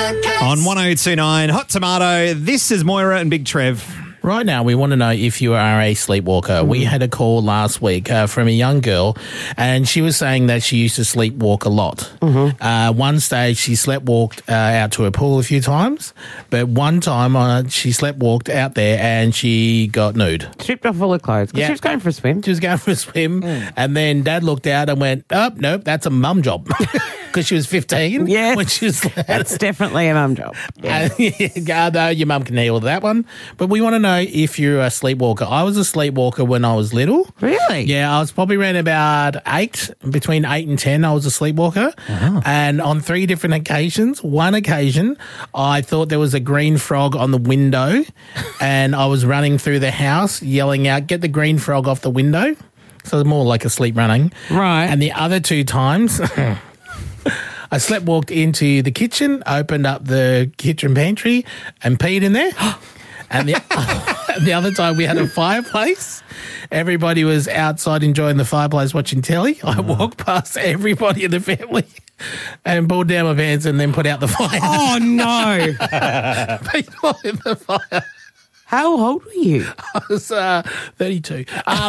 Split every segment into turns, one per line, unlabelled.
On 1029 Hot Tomato, this is Moira and Big Trev.
Right now, we want to know if you are a sleepwalker. We had a call last week from a young girl, and she was saying that she used to sleepwalk a lot. One stage, she sleepwalked out to a pool a few times, but one time she sleepwalked out there and she got nude.
Stripped off all her clothes because she was going for a swim.
She was going for a swim, and then Dad looked out and went, "Oh, nope, that's a mum job." Because she was 15.
Yeah.
When she was
That's definitely a mum job.
Yeah. No, your mum can handle that one. But we want to know if you're a sleepwalker. I was a sleepwalker when I was little.
Really?
Yeah, I was probably around about 8, between 8 and 10, I was a sleepwalker.
Oh.
And on 3 different occasions, one occasion, I thought there was a green frog on the window and I was running through the house yelling out, "Get the green frog off the window." So more like a sleep running.
Right.
And the other 2 times... I sleepwalked into the kitchen, opened up the kitchen pantry and peed in there. And the other time we had a fireplace. Everybody was outside enjoying the fireplace watching telly. I walked past everybody in the family and pulled down my pants and then put out the fire.
Oh, no.
People in the fire.
How old were you?
I was 32.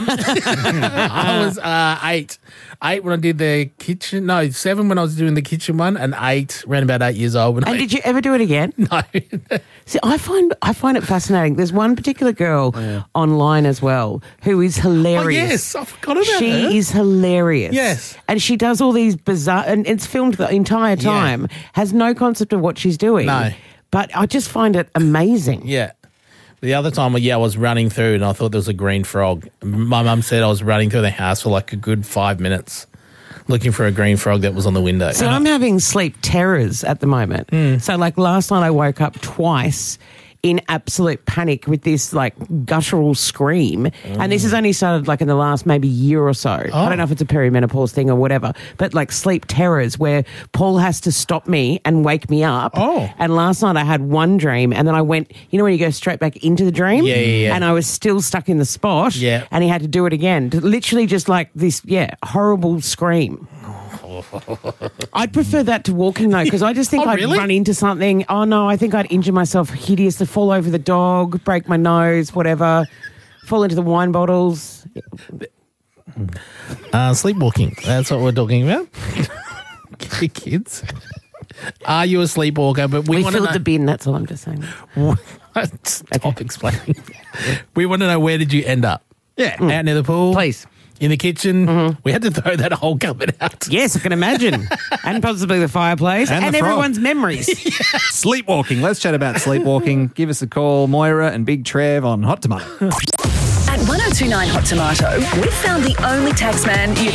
I was 8. 8 when I did the kitchen. No, 7 when I was doing the kitchen one, and 8, around about 8 years old.
And did you ever do it again?
No.
See, I find it fascinating. There's one particular girl online as well who is hilarious.
Oh, yes, I forgot about her.
She is hilarious.
Yes.
And she does all these bizarre, and it's filmed the entire time, has no concept of what she's doing.
No.
But I just find it amazing.
Yeah. The other time, I was running through and I thought there was a green frog. My mum said I was running through the house for like a good 5 minutes looking for a green frog that was on the window.
So I'm having sleep terrors at the moment. So like last night I woke up twice in absolute panic with this like guttural scream. And this has only started like in the last maybe year or so. I don't know if it's a perimenopause thing or whatever, but like sleep terrors where Paul has to stop me and wake me up. And last night I had one dream and then I went, you know when you go straight back into the dream?
Yeah.
And I was still stuck in the spot.
Yeah.
And he had to do it again. Literally just like this, horrible scream. I'd prefer that to walking though, because I just think I'd run into something. Oh no, I think I'd injure myself hideously, fall over the dog, break my nose, whatever, fall into the wine bottles.
Sleepwalking, that's what we're talking about. Kids. Are you a sleepwalker? But we
filled the bin, that's all I'm just saying.
Stop explaining. We want to know, where did you end up?
Yeah.
Out near the pool?
Please.
In the kitchen? We had to throw that whole cupboard out.
Yes, I can imagine. And possibly the fireplace
And the frog.
everyone's memories.
Sleepwalking. Let's chat about sleepwalking. Give us a call, Moira and Big Trev on Hot Tomato.
At 1029 Hot Tomato, we found the only taxman you